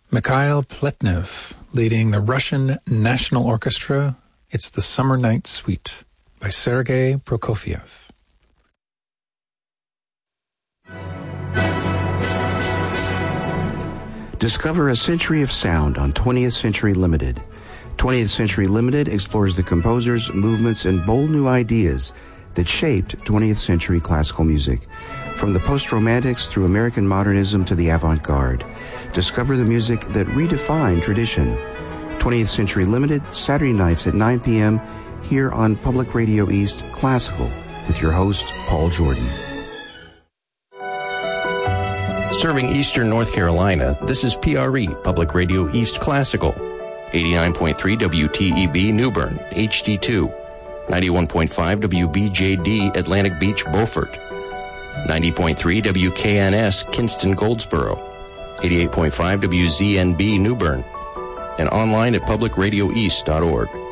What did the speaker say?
Mikhail Pletnev leading the Russian National Orchestra. It's the Summer Night Suite by Sergei Prokofiev. Discover a century of sound on 20th Century Limited. 20th Century Limited explores the composers, movements, and bold new ideas that shaped 20th century classical music. From the post-romantics through American modernism to the avant-garde. Discover the music that redefined tradition. 20th Century Limited, Saturday nights at 9 p.m. here on Public Radio East Classical with your host, Paul Jordan. Serving Eastern North Carolina, this is PRE, Public Radio East Classical. 89.3 WTEB New Bern, HD2. 91.5 WBJD Atlantic Beach, Beaufort. 90.3 WKNS Kinston, Goldsboro. 88.5 WZNB New Bern. And online at publicradioeast.org.